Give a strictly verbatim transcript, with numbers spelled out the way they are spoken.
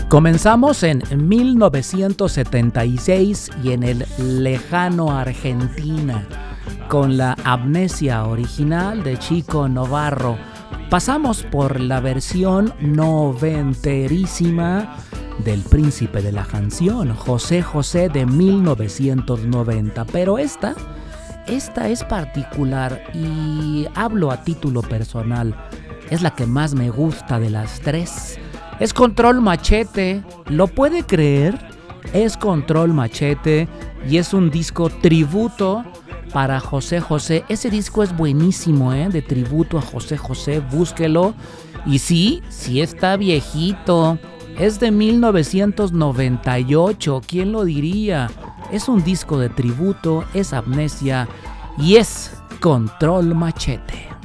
Comenzamos en mil novecientos setenta y seis y en el lejano Argentina, con la Amnesia original de Chico Novarro. Pasamos por la versión noventerísima del Príncipe de la Canción, José José, de mil novecientos noventa. Pero esta, esta es particular y hablo a título personal. Es la que más me gusta de las tres. Es Control Machete, ¿lo puede creer? Es Control Machete y es un disco tributo para José José. Ese disco es buenísimo, ¿eh? De tributo a José José, búsquelo. Y sí, sí está viejito. Es de mil novecientos noventa y ocho, ¿quién lo diría? Es un disco de tributo, es Amnesia y es Control Machete.